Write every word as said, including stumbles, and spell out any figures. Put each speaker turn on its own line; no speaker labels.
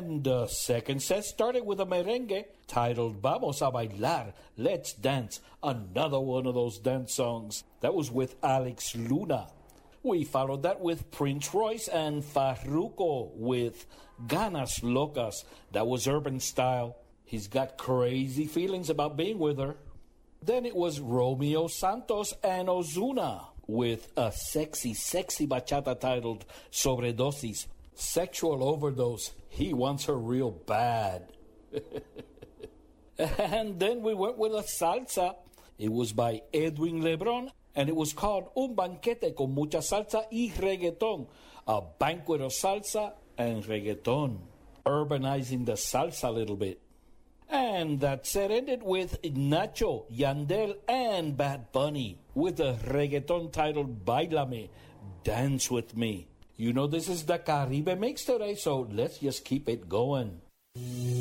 And the second set started with a merengue titled Vamos a Bailar, Let's Dance, another one of those dance songs. That was with Alex Luna. We followed that with Prince Royce and Farruko with Ganas Locas. That was urban style. He's got crazy feelings about being with her. Then it was Romeo Santos and Ozuna with a sexy, sexy bachata titled Sobredosis, Sexual Overdose. He wants her real bad. And then we went with a salsa. It was by Edwin Lebron, and it was called Un Banquete con Mucha Salsa y Reggaeton, a banquet of salsa and reggaeton, urbanizing the salsa a little bit. And that set ended with Nacho, Yandel, and Bad Bunny with a reggaeton titled Bailame, Dance With Me. You know this is the Caribe mix today, so let's just keep it going.